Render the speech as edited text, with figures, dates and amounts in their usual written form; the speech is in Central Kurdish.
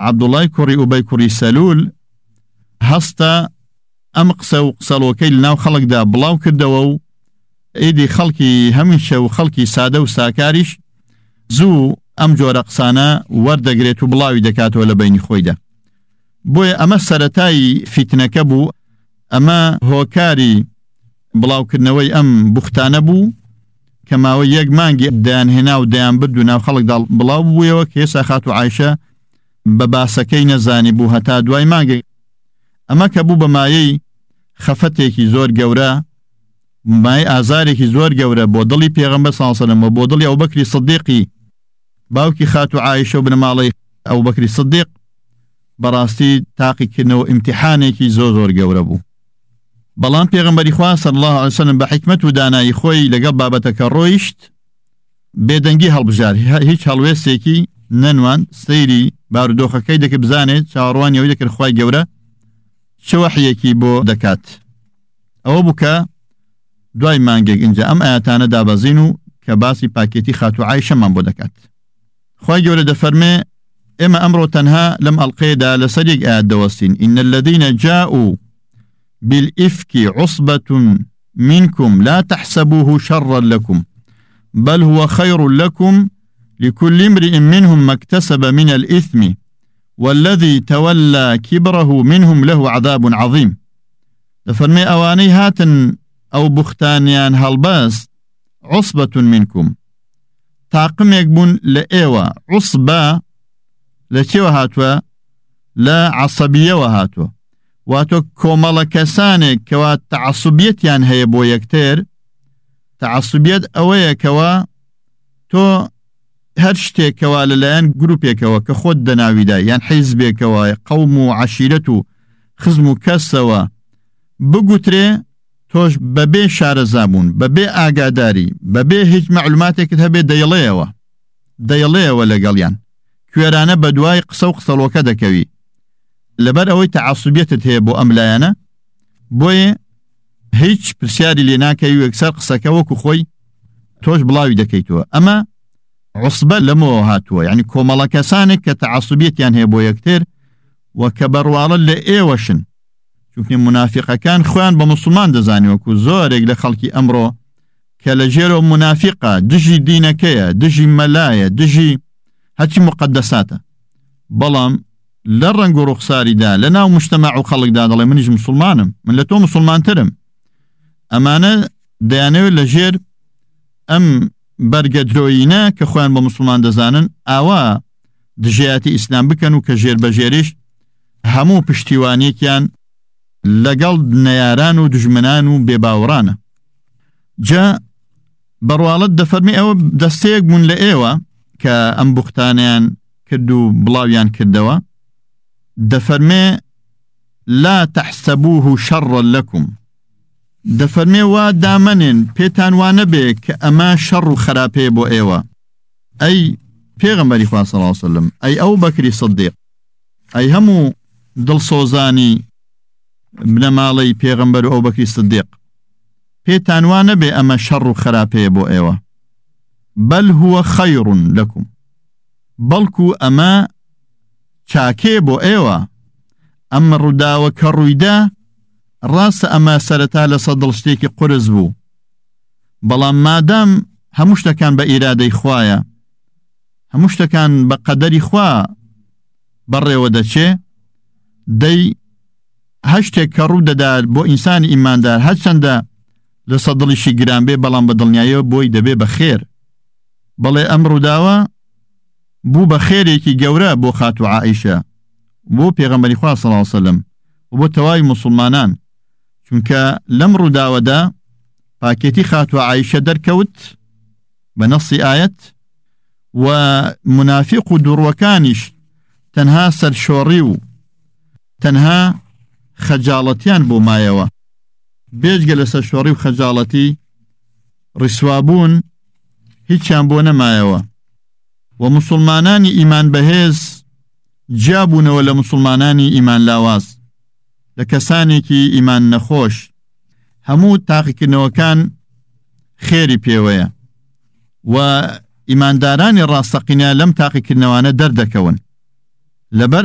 عەبدوڵای کوڕی ئوبەی کوڕی سەلول هەستە ئەم قسە و قسەڵۆکەی لەناو خەڵکدا بڵاو کردەوە و ئیدی خەڵکی هەمیشە و خەڵکی سادە و ساکاریش زوو ئەم جۆرە قسانە وەردەگرێت و بڵاوی دەکاتەوە لە بینی خۆیدا. بۆیە ئەمە سەرەتایی فیتنەکە بوو، ئەمە هۆکاری بڵاوکردنەوەی ئەم بوختانە بوو کە ماوەی یەک مانگی دەیانهێنا و دەیان برد و ناو خەڵکدا بڵاو بوویەوە کە ئێستا خات و عایشە بە باسەکەی نەزانی بوو هەتا دوای مانگی. ئەمە کە بوو بە مایەی خەفەتێکی زۆر گەورە، مای ئازارێکی زۆر گەورە بۆ دڵی پێغەمبەر صلی الله علیه و سلم و بۆ دڵی ئەوبەکری سدیقی باوکی خات و عایشە و بنەماڵەی ئەوبەکری سدیق بەڕاستی تاقیکردنەوە ئیمتیحانێکی زۆر گەورە بوو. بەڵام پێغەمبەری خوا صلی الله علیه و سلم بە حکمت و دانایی خۆی لەگەڵ بابەتەکە ڕۆیشت بێدەنگی هەڵبژار، هیچ هەڵوێستێکی نەنوان سەیری بارودۆخەکەی دەکرد بزانێت چاوەڕوانیەوەی دەکرد خوای گەورە چه وحیەکی بۆ دەکات. ئەوە بوو کە دوای مانگێک اینجا ئەم ئاەتانە دابەزین و کە باسی پاکێتی خات و عایشەمان بۆ دەکات. خوای گەورە دەفەرمێ ئێمە ئەمڕۆ تەنها لەم ئەڵقەیەدا لەسەر یەک ئاەت دەوەستین: إن الذين جاءوا بالإفك عصبة منكم لا تحسبوه شرا لكم بل هو خير لكم لكل امرئ منهم ما اكتسب من الإثم والذي تولى كبره منهم له عذاب عظيم. دفرمي أواني هاتن أو بختانيان هالباس عصبة منكم تاقم يكبون لإيوة عصبة لچێوە هاتووە لە عەسەبیەوە هاتووە، واتۆ کۆمەڵە کەسانێک کەوا تەعەسوبیەتیان هەیە بۆ یەکتر. تەعەسوبیەت ئەوەیە کەوا تۆ هەر شتێکەوە لەلایەن گروپێکەوە کە خۆت دەناویدا یان حیزبێکەوە قەوم و عەشیرەت و خزم و کەسەوە بگوترێ تۆش بەبێ شارەزابوون بەبێ ئاگاداری بەبێ هیچ مەعلوماتێکت هەبێ دەیڵێەوە لەگەڵیان کوێرانە بە دوای قسە و قسەڵۆکە دەکەوی لەبەر ئەوەی تەعەسوبیەتت هەیە بۆ ئەم لایەنە، بۆیە هیچ پرسیاری لێ ناکەوی و یەکسەر قسەکە وەکو خۆی تۆش بڵاوی دەکەیتەوە. ئەمە عوسبە لەمەوە هاتووە، یعنی کۆمەڵە کەسانێک کە تەعەسوبیەتیان هەیە بۆ یەکتر و کە بەڕواڵە لە ئێوەشن، چونکە منافقەکان خۆیان بە موسڵمان دەزانی وەکو زۆرێک لە خەڵکی ئەمڕۆ کە لە ژێرەوە منافقە، دژی دینەکەیە، دژی مەلایە، دژی هەچی مقدساتە، بەڵام لە ڕنگ و ڕوخساریدا لە ناو مجتەماع و خەڵکدا دەڵێ منیش مسلمانم، من لە تۆ مسلمانترم. ئەمانە دەیانەوێت لە ژێر ئەم بەرگە درۆیینە کە خۆیان بە مسلمان دەزانن ئاوا دژایەتی ئیسلام بکەن و کە ژێر بە ژێریش هەموو پشتیوانیەکیان لەگەڵ نەیاران و دژمنان و بێباوەڕانە. جا بەڕواڵەت دەفەرمی ئەوە دەستەیەک بوون لە ئێوە کە ئەم بوختانیان کرد و بڵاویان کردەوە. دەفەرمێ لا تحسبوه شرا لكم، دەفەرمێ وا دامەنێن پێتان وانە بێ کە ئەمە شەڕ و خراپەیە بۆ ئێوە. ئەی پێغەمبەری خوا صلی الله علیه وسلم، ئەی ئەو بەکری سدیق، ئەی هەموو دڵسۆزانی بنەماڵەی پێغەمبەر و ئەو بەکری سدیق، پێتان وانە بێ ئەمە شەڕ و خراپەیە بۆ ئێوە. بل هو خير لكم، بەڵکو ئەمە چاکێ بۆ ئێوە. ئەمە ڕووداوە کە ڕوویدا ڕاستە ئەمە سەرەتا لە سەدڵ شتێکی قورس بوو، بەڵام مادام هەموو شتەکان بە ئیرادەی خوایە، هەموو شتەکان بە قەدەری خوا بەڕێوە دەچێ، دەی هەر شتێک کە ڕوو دەدات بۆ ئینسانی ئیماندار هەرچەندە لە سەدڵیشی گران بێ بەڵام بە دڵنیاییەوە بۆی دەبێ بە خێر. بەڵێ ئەم ڕووداوە بوو بە خێرێکی گەورە بۆ خات و عائیشە، بۆ پێغەمبەری خوا صلی الله علیه وسلم و بۆ تەواوی مسلمانان، چونکە لەم ڕووداوەدا پاکێتی خات و عائیشە دەرکەوت بە نەسی ئاەت و منافق و دوڕوەکانیش تەنها سەرشۆڕی و تەنها خەجاڵەتیان بۆ مایەوە، بێجگە لە سەرشۆڕی و خەجاڵەتی ڕیسوابوون هیچیان بۆ نەمایەوە. و مسلمانانی ئیمان بەهێز جابوونەوە لە مسلمانانی ئیمان لاواز، لە کەسانێکی ئیمان نەخۆش. هەموو تاقیکردنەوەکان خێری پێوەیە و ئیماندارانی ڕاستەقینە لەم تاقیکردنەوانە دەردەکەون. لەبەر